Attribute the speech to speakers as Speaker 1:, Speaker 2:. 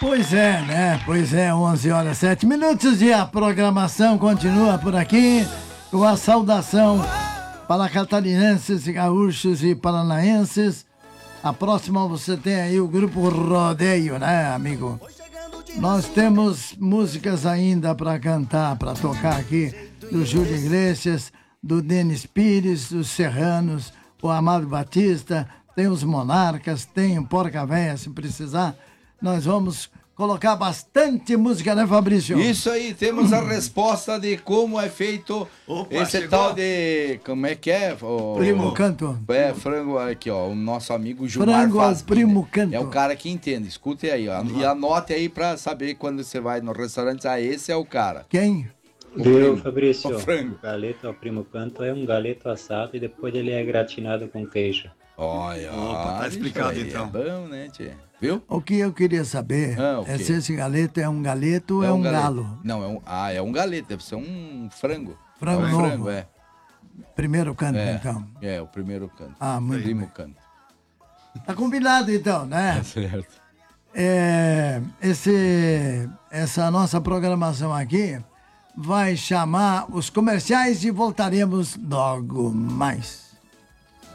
Speaker 1: Pois é, né? Pois é, 11 horas 7 minutos e a programação continua por aqui com a saudação para catarinenses, gaúchos e paranaenses. A próxima você tem aí o grupo Rodeio, né, amigo? Nós temos músicas ainda para cantar, para tocar aqui, do Júlio Iglesias, do Denis Pires, dos Serranos, o Amado Batista, tem os Monarcas, tem o Porca Véia, se precisar. Nós vamos colocar bastante música, né, Fabrício?
Speaker 2: Isso aí, temos a resposta de como é feito esse chegou. Tal de... Como é que é?
Speaker 1: Primo Canto.
Speaker 2: É, frango aqui, ó. O nosso amigo Gilmar
Speaker 1: Frango
Speaker 2: faz.
Speaker 1: Primo Canto.
Speaker 2: É o cara que entende. Escute aí, ó. E anote aí pra saber quando você vai no restaurante. Ah, esse é o cara.
Speaker 1: Quem?
Speaker 3: Viu, Fabrício?
Speaker 2: O frango.
Speaker 3: O galeto ao primo canto é um galeto assado e depois ele é gratinado com queijo.
Speaker 2: Olha,
Speaker 4: opa, tá explicado então.
Speaker 2: É bom, né, tchê? Viu?
Speaker 1: O que eu queria saber é se esse galeto é um galeto ou é um galo.
Speaker 2: Não, é um galeto, deve ser um frango.
Speaker 1: Frango novo.
Speaker 2: Frango, é.
Speaker 1: Primeiro canto, então.
Speaker 2: É, o primeiro canto.
Speaker 1: Ah, muito
Speaker 2: Primo
Speaker 1: bem.
Speaker 2: canto.
Speaker 1: Tá combinado, então, né?
Speaker 2: Tá certo.
Speaker 1: Essa nossa programação aqui vai chamar os comerciais e voltaremos logo mais.